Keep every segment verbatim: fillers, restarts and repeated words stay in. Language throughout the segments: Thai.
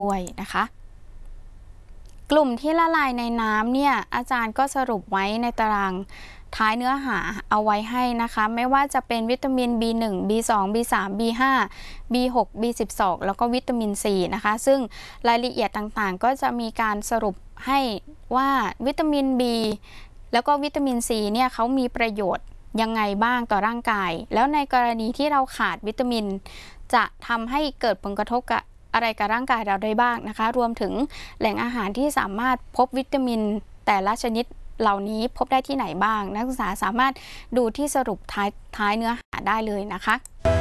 ด้วยนะคะกลุ่มที่ละลายในน้ำเนี่ยอาจารย์ก็สรุปไว้ในตารางท้ายเนื้อหาเอาไว้ให้นะคะไม่ว่าจะเป็นวิตามิน บี หนึ่ง บี สอง บี สาม บี ห้า บี หก บี สิบสอง แล้วก็วิตามิน ซี นะคะซึ่งรายละเอียดต่างๆก็จะมีการสรุปให้ว่าวิตามิน B แล้วก็วิตามิน ซี เนี่ยเขามีประโยชน์ยังไงบ้างต่อร่างกายแล้วในกรณีที่เราขาดวิตามินจะทำให้เกิดผลกระทบกับอะไรกับร่างกายเราได้บ้างนะคะรวมถึงแหล่งอาหารที่สามารถพบวิตามินแต่ละชนิดเหล่านี้พบได้ที่ไหนบ้างนักศึกษาสามารถดูที่สรุปท้ายท้ายเนื้อหาได้เลยนะคะ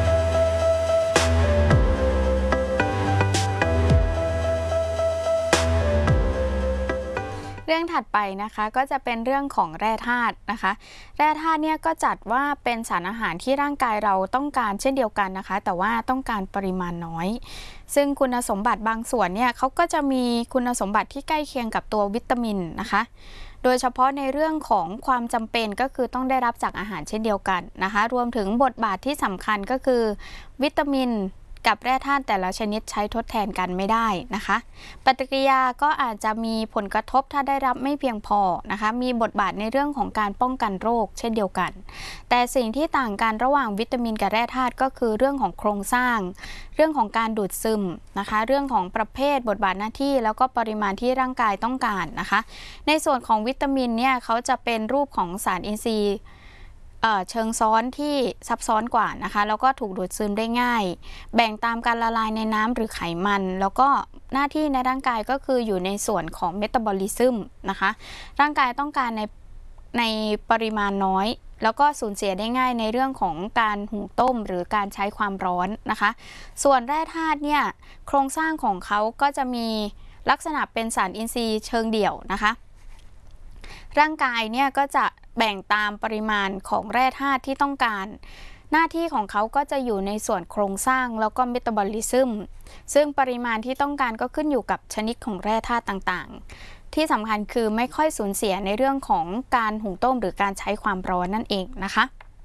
เรื่องถัดไปนะคะก็จะเป็นเรื่องของแร่ธาตุนะคะแร่ธาตุเนี่ยก็จัดว่าเป็นสารอาหารที่ร่างกายเราต้องการเช่นเดียวกันนะคะแต่ว่าต้องการปริมาณน้อยซึ่งคุณสมบัติบางส่วนเนี่ยเขาก็จะมีคุณสมบัติที่ใกล้เคียงกับตัววิตามินนะคะโดยเฉพาะในเรื่องของความจำเป็นก็คือต้องได้รับจากอาหารเช่นเดียวกันนะคะรวมถึงบทบาทที่สำคัญก็คือวิตามินกับแร่ธาตุแต่ละชนิดใช้ทดแทนกันไม่ได้นะคะปฏิกิริยาก็อาจจะมีผลกระทบถ้าได้รับไม่เพียงพอนะคะมีบทบาทในเรื่องของการป้องกันโรคเช่นเดียวกันแต่สิ่งที่ต่างกันระหว่างวิตามินกับแร่ธาตุก็คือเรื่องของโครงสร้างเรื่องของการดูดซึมนะคะเรื่องของประเภทบทบาทหน้าที่แล้วก็ปริมาณที่ร่างกายต้องการนะคะในส่วนของวิตามินเนี่ยเขาจะเป็นรูปของสารอินทรีย์เชิงซ้อนที่ซับซ้อนกว่านะคะแล้วก็ถูกดูดซึมได้ง่ายแบ่งตามการละลายในน้ำหรือไขมันแล้วก็หน้าที่ในร่างกายก็คืออยู่ในส่วนของเมตาบอลิซึมนะคะร่างกายต้องการในในปริมาณน้อยแล้วก็สูญเสียได้ง่ายในเรื่องของการหุงต้มหรือการใช้ความร้อนนะคะส่วนแร่ธาตุเนี่ยโครงสร้างของเขาก็จะมีลักษณะเป็นสารอินทรีย์เชิงเดี่ยวนะคะร่างกายเนี่ยก็จะแบ่งตามปริมาณของแร่ธาตุที่ต้องการหน้าที่ของเขาก็จะอยู่ในส่วนโครงสร้างแล้วก็เมตาบอลิซึมซึ่งปริมาณที่ต้องการก็ขึ้นอยู่กับชนิดของแร่ธาตุต่างๆที่สำคัญคือไม่ค่อยสูญเสียในเรื่องของการหุงต้มหรือการใช้ความร้อนนั่นเองนะคะ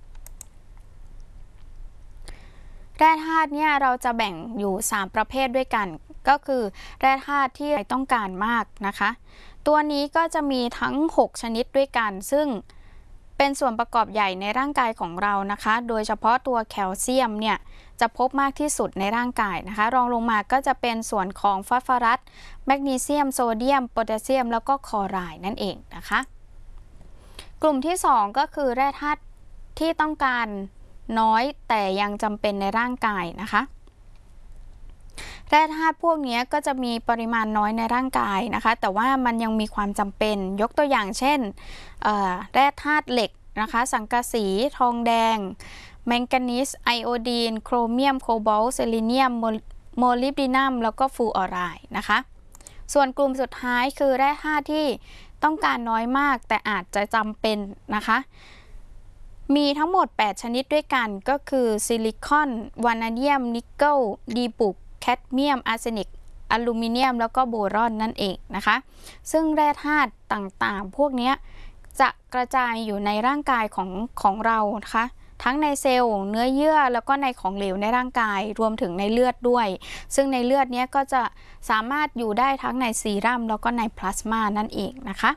แร่ธาตุเนี่ยเราจะแบ่งอยู่สามประเภทด้วยกันก็คือแร่ธาตุที่ต้องการมากนะคะตัวนี้ก็จะมีทั้งหกชนิดด้วยกันซึ่งเป็นส่วนประกอบใหญ่ในร่างกายของเรานะคะโดยเฉพาะตัวแคลเซียมเนี่ยจะพบมากที่สุดในร่างกายนะคะรองลงมาก็จะเป็นส่วนของฟอสฟอรัสแมกนีเซียมโซเดียมโพแทสเซียมแล้วก็คลอไรด์นั่นเองนะคะกลุ่มที่สองก็คือแร่ธาตุที่ต้องการน้อยแต่ยังจำเป็นในร่างกายนะคะแร่ธาตุพวกนี้ก็จะมีปริมาณน้อยในร่างกายนะคะแต่ว่ามันยังมีความจำเป็นยกตัวอย่างเช่นแร่ธาตุเหล็กนะคะสังกะสีทองแดงแมงกานีสไอโอดีนโครเมียมโคบอลต์เซเลเนียมโมลิบดีนัมแล้วก็ฟลูออไรด์นะคะส่วนกลุ่มสุดท้ายคือแร่ธาตุที่ต้องการน้อยมากแต่อาจจะจำเป็นนะคะมีทั้งหมดแปดชนิดด้วยกันก็คือซิลิคอนวานาเดียมนิกเกิลดีบุกแคดเมียมอาร์เซนิกอลูมิเนียมแล้วก็โบรอนนั่นเองนะคะซึ่งแร่ธาตุต่างๆพวกนี้จะกระจายอยู่ในร่างกายของของเรานะคะทั้งในเซลล์เนื้อเยื่อแล้วก็ในของเหลวในร่างกายรวมถึงในเลือดด้วยซึ่งในเลือดนี้ก็จะสามารถอยู่ได้ทั้งในซีรัมแล้วก็ในพลาสมานั่นเองนะคะ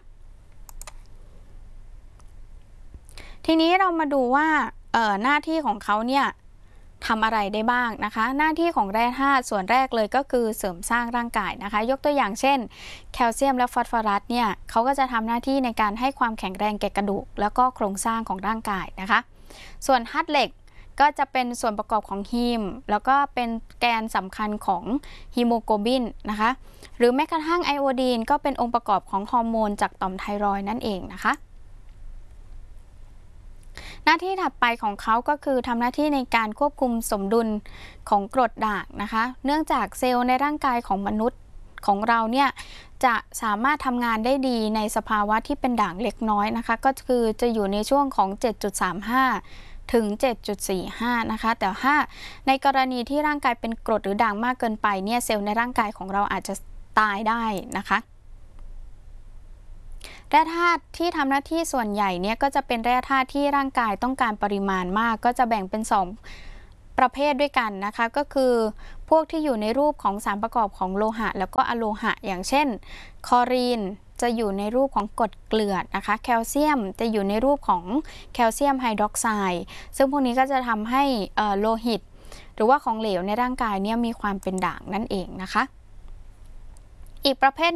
ทีนี้เรามาดูว่าหน้าที่ของเขาเนี่ยทำอะไรได้บ้างนะคะหน้าที่ของแร่ธาตุส่วนแรกเลยก็คือเสริมสร้างร่างกายนะคะยกตัวอย่างเช่นแคลเซียมและฟอสฟอรัสเนี่ยเขาก็จะทำหน้าที่ในการให้ความแข็งแรงแก่กระดูกแล้วก็โครงสร้างของร่างกายนะคะส่วนธาตุเหล็กก็จะเป็นส่วนประกอบของฮีมแล้วก็เป็นแกนสำคัญของฮีโมโกลบินนะคะหรือแม้กระทั่งไอโอดีนก็เป็นองค์ประกอบของฮอร์โมนจากต่อมไทรอยด์นั่นเองนะคะหน้าที่ถัดไปของเขาก็คือทำหน้าที่ในการควบคุมสมดุลของกรดด่างนะคะเนื่องจากเซลล์ในร่างกายของมนุษย์ของเราเนี่ยจะสามารถทำงานได้ดีในสภาวะที่เป็นด่างเล็กน้อยนะคะก็คือจะอยู่ในช่วงของ เจ็ดจุดสามห้า ถึง เจ็ดจุดสี่ห้า นะคะแต่ถ้าในกรณีที่ร่างกายเป็นกรดหรือด่างมากเกินไปเนี่ยเซลล์ในร่างกายของเราอาจจะตายได้นะคะแร่ธาตุที่ทำหน้าที่ส่วนใหญ่เนี่ยก็จะเป็นแร่ธาตุที่ร่างกายต้องการปริมาณมากก็จะแบ่งเป็นสองประเภทด้วยกันนะคะก็คือพวกที่อยู่ในรูปของสารประกอบของโลหะแล้วก็อะโลหะอย่างเช่นคลอรีนจะอยู่ในรูปของกรดเกลือนะคะแคลเซียมจะอยู่ในรูปของแคลเซียมไฮดรอกไซด์ซึ่งพวกนี้ก็จะทำให้โลหิตหรือว่าของเหลวในร่างกายเนี่ยมีความเป็นด่างนั่นเองนะคะอีกประเภท